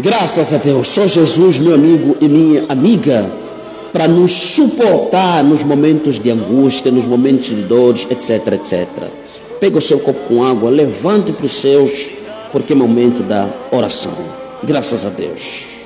Graças a Deus, só Jesus, meu amigo e minha amiga, para nos suportar nos momentos de angústia, nos momentos de dores, etc, etc. Pega o seu copo com água, levante para os seus, porque é momento da oração. Graças a Deus.